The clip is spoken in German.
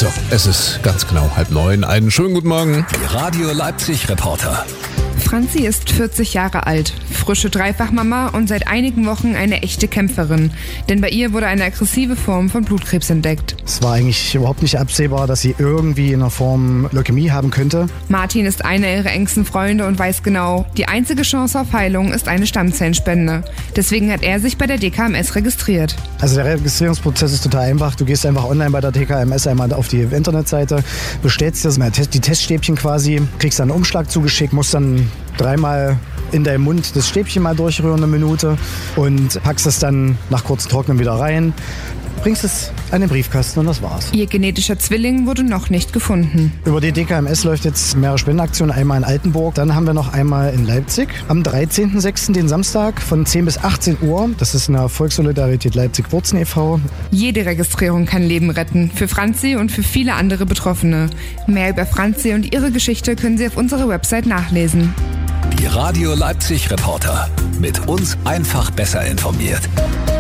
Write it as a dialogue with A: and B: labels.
A: So, es ist ganz genau 8:30. Einen schönen guten Morgen.
B: Die Radio Leipzig Reporter.
C: Franzi ist 40 Jahre alt, frische Dreifachmama und seit einigen Wochen eine echte Kämpferin. Denn bei ihr wurde eine aggressive Form von Blutkrebs entdeckt.
D: Es war eigentlich überhaupt nicht absehbar, dass sie irgendwie in einer Form Leukämie haben könnte.
C: Martin ist einer ihrer engsten Freunde und weiß genau, die einzige Chance auf Heilung ist eine Stammzellenspende. Deswegen hat er sich bei der DKMS registriert.
D: Also der Registrierungsprozess ist total einfach. Du gehst einfach online bei der DKMS einmal auf die Internetseite, bestellst dir die Teststäbchen quasi, kriegst dann einen Umschlag zugeschickt, musst dann 3-mal in deinem Mund das Stäbchen mal durchrühren, 1 Minute, und packst es dann nach kurzem Trocknen wieder rein, bringst es an den Briefkasten und das war's.
C: Ihr genetischer Zwilling wurde noch nicht gefunden.
D: Über die DKMS läuft jetzt mehrere Spendenaktionen, einmal in Altenburg, dann haben wir noch einmal in Leipzig am 13.06., den Samstag, von 10 bis 18 Uhr. Das ist eine Volkssolidarität Leipzig Wurzen e.V.
C: Jede Registrierung kann Leben retten, für Franzi und für viele andere Betroffene. Mehr über Franzi und ihre Geschichte können Sie auf unserer Website nachlesen.
B: Die Radio Leipzig Reporter. Mit uns einfach besser informiert.